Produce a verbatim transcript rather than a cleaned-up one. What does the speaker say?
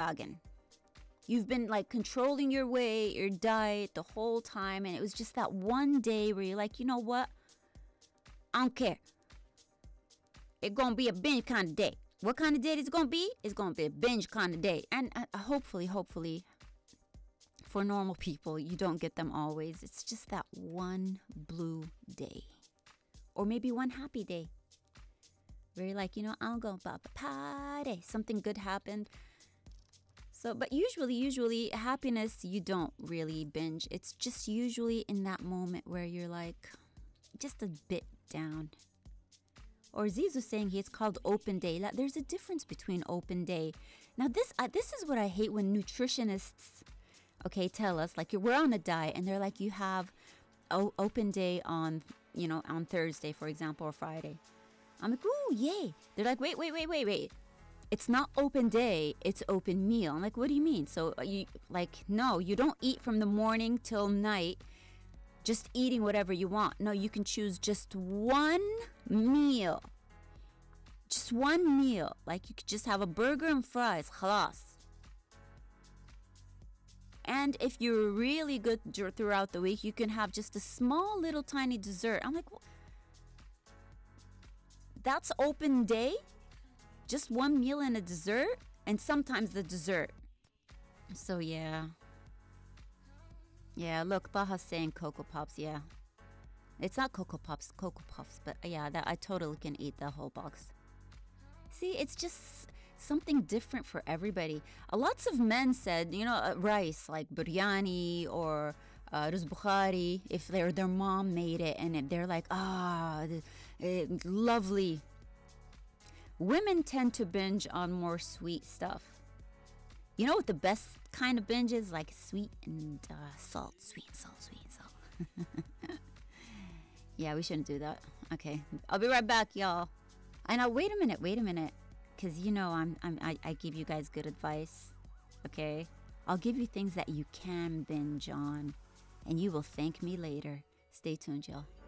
diegetragen. You've been like controlling your weight, your diet the whole time, and it was just that one day where you're like, you know what? I don't care. It's gonna be a binge kind of day. What kind of day it's gonna be? It's gonna be a binge kind of day. And uh, hopefully, hopefully, for normal people, you don't get them always. It's just that one blue day. Or maybe one happy day. Where you're like, you know, I'm going to party. Something good happened. So, but usually, usually, happiness, you don't really binge. It's just usually in that moment where you're like, just a bit down. Or Zizu's saying here, it's called open day. There's a difference between open day. Now, this uh, this is what I hate when nutritionists, okay, tell us, like, we're on a diet, and they're like, you have o- open day on, you know, on Thursday, for example, or Friday. I'm like, ooh, yay. They're like, wait, wait, wait, wait, wait. It's not open day, it's open meal. I'm like, what do you mean? So, you like, no, you don't eat from the morning till night, just eating whatever you want. No, you can choose just one meal. Just one meal. Like, you could just have a burger and fries. Khalas. And if you're really good throughout the week, you can have just a small little tiny dessert. I'm like, well, that's open day? Just one meal and a dessert? And sometimes the dessert. So, yeah. Yeah, look, Baha's saying Cocoa Pops, yeah. It's not Cocoa Pops, Cocoa Puffs, but yeah, that I totally can eat the whole box. See, it's just something different for everybody. Uh, lots of men said, you know, uh, rice, like biryani or uh, ruz bukhari, if their their mom made it, and they're like, ah, oh, lovely. Women tend to binge on more sweet stuff. You know what the best kind of binge is? Like sweet and uh, salt. Sweet and salt, sweet and salt. Yeah, we shouldn't do that. Okay, I'll be right back, y'all. I know, wait a minute, wait a minute. Because, you know, I'm, I'm, I, I give you guys good advice. Okay? I'll give you things that you can binge on. And you will thank me later. Stay tuned, y'all.